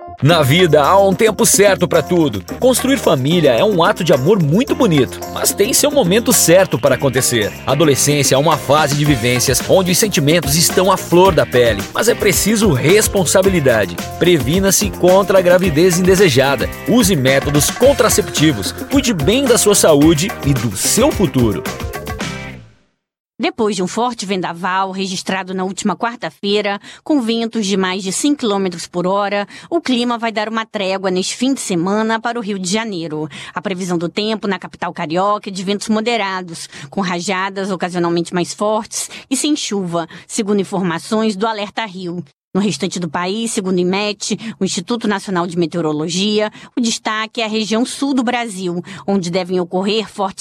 Na vida há um tempo certo para tudo. Construir família é um ato de amor muito bonito, mas tem seu momento certo para acontecer. A adolescência é uma fase de vivências onde os sentimentos estão à flor da pele, mas é preciso responsabilidade. Previna-se contra a gravidez indesejada. Use métodos contraceptivos. Cuide bem da sua saúde e do seu futuro. Depois de um forte vendaval registrado na última quarta-feira, com ventos de mais de 5 km por hora, o clima vai dar uma trégua neste fim de semana para o Rio de Janeiro. A previsão do tempo na capital carioca é de ventos moderados, com rajadas ocasionalmente mais fortes e sem chuva, segundo informações do Alerta Rio. No restante do país, segundo o IMET, o Instituto Nacional de Meteorologia, o destaque é a região sul do Brasil, onde devem ocorrer fortes